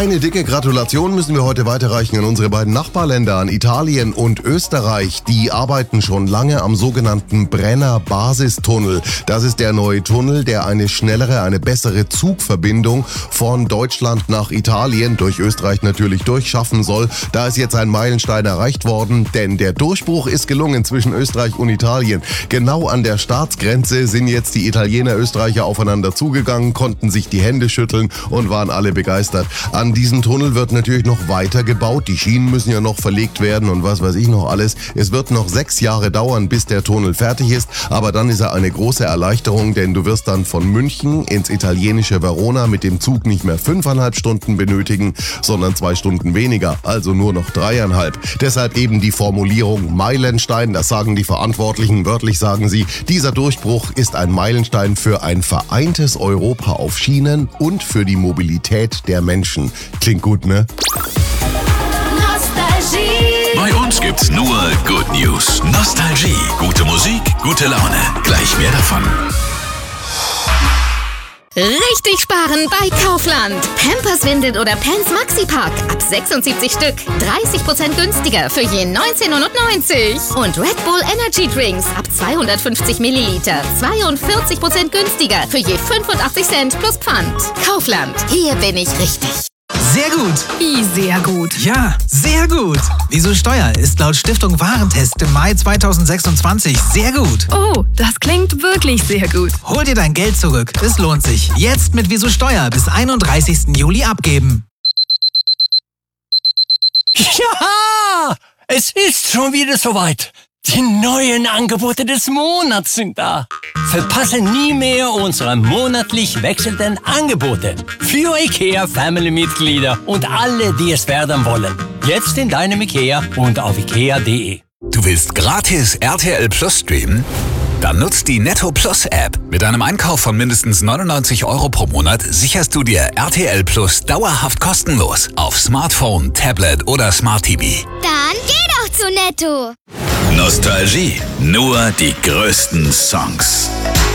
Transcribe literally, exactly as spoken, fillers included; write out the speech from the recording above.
Eine dicke Gratulation müssen wir heute weiterreichen an unsere beiden Nachbarländer, an Italien und Österreich. Die arbeiten schon lange am sogenannten Brenner-Basistunnel. Das ist der neue Tunnel, der eine schnellere, eine bessere Zugverbindung von Deutschland nach Italien, durch Österreich natürlich durchschaffen soll. Da ist jetzt ein Meilenstein erreicht worden, denn der Durchbruch ist gelungen zwischen Österreich und Italien. Genau an der Staatsgrenze sind jetzt die Italiener, Österreicher aufeinander zugegangen, konnten sich die Hände schütteln und waren alle begeistert. An diesem Tunnel wird natürlich noch weiter gebaut. Die Schienen müssen ja noch verlegt werden und was weiß ich noch alles. Es wird noch sechs Jahre dauern, bis der Tunnel fertig ist. Aber dann ist er eine große Erleichterung, denn du wirst dann von München ins italienische Verona mit dem Zug nicht mehr fünfeinhalb Stunden benötigen, sondern zwei Stunden weniger, also nur noch dreieinhalb. Deshalb eben die Formulierung Meilenstein, das sagen die Verantwortlichen. Wörtlich sagen sie, dieser Durchbruch ist ein Meilenstein für ein vereintes Europa auf Schienen und für die Mobilität der Menschen. Klingt gut, ne? Nostalgie. Bei uns gibt's nur Good News. Nostalgie. Gute Musik, gute Laune. Gleich mehr davon. Richtig sparen bei Kaufland. Pampers Windel oder Pants Maxipack ab sechsundsiebzig Stück. dreißig Prozent günstiger für je neunzehn neunundneunzig. Und Red Bull Energy Drinks ab zweihundertfünfzig Milliliter. zweiundvierzig Prozent günstiger für je fünfundachtzig Cent plus Pfand. Kaufland. Hier bin ich richtig. Sehr gut. Wie sehr gut? Ja, sehr gut. Wieso Steuer ist laut Stiftung Warentest im Mai zweitausendsechsundzwanzig sehr gut. Oh, das klingt wirklich sehr gut. Hol dir dein Geld zurück. Es lohnt sich. Jetzt mit Wieso Steuer bis einunddreißigsten Juli abgeben. Ja, es ist schon wieder soweit. Die neuen Angebote des Monats sind da. Verpasse nie mehr unsere monatlich wechselnden Angebote für IKEA-Family-Mitglieder und alle, die es werden wollen. Jetzt in deinem IKEA und auf ikea punkt de. Du willst gratis R T L Plus streamen? Dann nutzt die Netto Plus App. Mit einem Einkauf von mindestens neunundneunzig Euro pro Monat sicherst du dir R T L Plus dauerhaft kostenlos auf Smartphone, Tablet oder Smart T V. Dann geh doch zu Netto. Nostalgie. Nur die größten Songs.